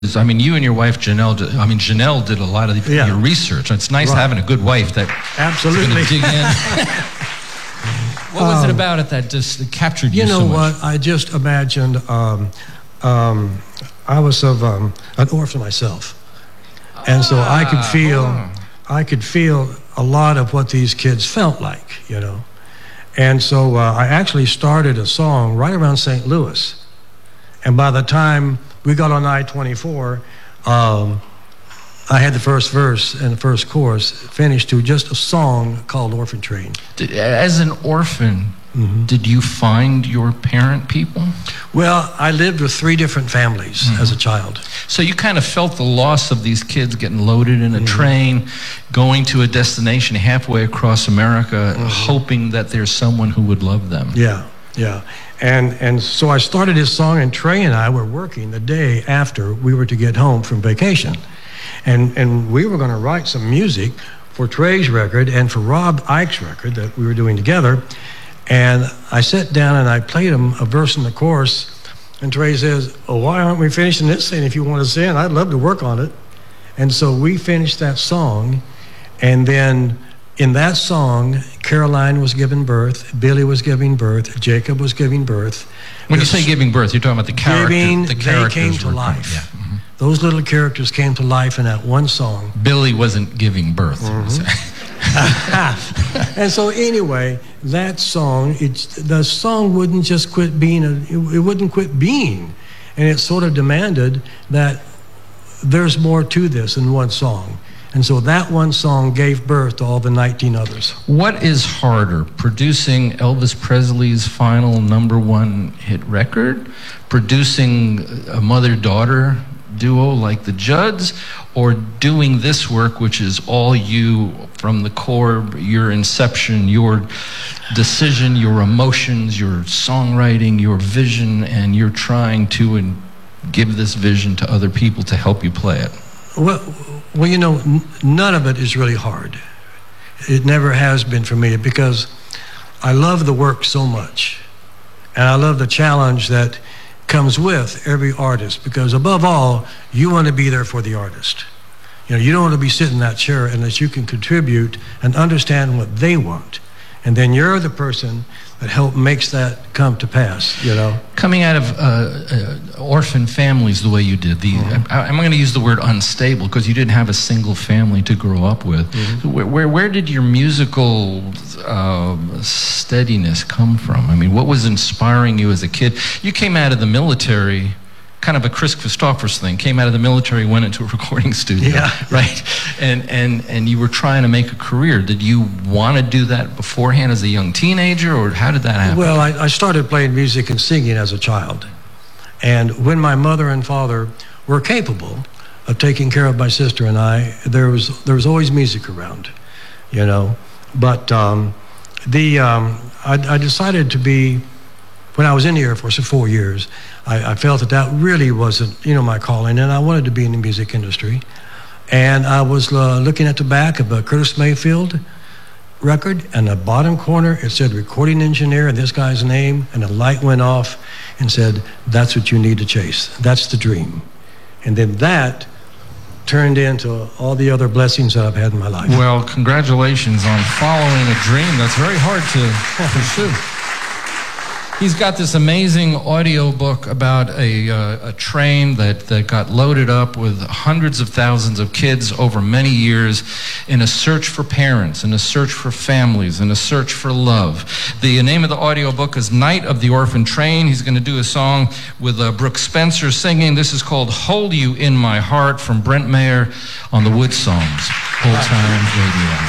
I mean, you and your wife Janelle. Janelle did a lot of your research. It's nice having a good wife that absolutely is gonna dig in. What was it about it that just captured you so much? You know what? I just imagined. I was of an orphan myself, and so I could feel a lot of what these kids felt like, you know. And so I actually started a song right around St. Louis, and by the time we got on I-24, I had the first verse and the first chorus finished to just a song called Orphan Train. As an orphan, did you find your parent people? Well, I lived with 3 different families as a child. So you kind of felt the loss of these kids getting loaded in a train, going to a destination halfway across America, hoping that there's someone who would love them. Yeah, yeah. And so I started this song, and Trey and I were working the day after we were to get home from vacation. And we were going to write some music for Trey's record and for Rob Ike's record that we were doing together. And I sat down and I played him a verse in the chorus, and Trey says, "Oh, why aren't we finishing this thing? If you want to sing, I'd love to work on it." And so we finished that song, and then in that song, Caroline was giving birth, Billy was giving birth, Jacob was giving birth. When you say giving birth, you're talking about the characters. They came to life. Those little characters came to life in that one song. Billy wasn't giving birth. And so anyway, that song, the song wouldn't just quit being, it wouldn't quit being. And it sort of demanded that there's more to this than one song. And so that one song gave birth to all the 19 others. What is harder, producing Elvis Presley's final #1 hit record, producing a mother-daughter duo like the Judds, or doing this work, which is all you from the core, your inception, your decision, your emotions, your songwriting, your vision, and you're trying to give this vision to other people to help you play it? Well, you know, none of it is really hard. It never has been for me, because I love the work so much, and I love the challenge that comes with every artist, because above all, you want to be there for the artist. You know, you don't want to be sitting in that chair unless you can contribute and understand what they want. And then you're the person that makes that come to pass, you know. Coming out of orphan families the way you did, I'm going to use the word unstable, because you didn't have a single family to grow up with. Where did your musical steadiness come from? I mean, what was inspiring you as a kid? You came out of the military, kind of a Chris Christophers thing, came out of the military, went into a recording studio, right? And you were trying to make a career. Did you want to do that beforehand as a young teenager, or how did that happen? Well, I started playing music and singing as a child. And when my mother and father were capable of taking care of my sister and I, there was always music around, you know. But I decided to be, when I was in the Air Force for 4 years, I felt that really wasn't, you know, my calling, and I wanted to be in the music industry. And I was looking at the back of a Curtis Mayfield record, and the bottom corner, it said recording engineer and this guy's name, and the light went off and said, "That's what you need to chase. That's the dream." And then that turned into all the other blessings that I've had in my life. Well, congratulations on following a dream that's very hard to pursue. He's got this amazing audio book about a train that got loaded up with hundreds of thousands of kids over many years in a search for parents, in a search for families, in a search for love. The name of the audio book is Night of the Orphan Train. He's going to do a song with Brooke Spencer singing. This is called Hold You in My Heart from Brent Mayer on the Wood Songs, Old Time Radio.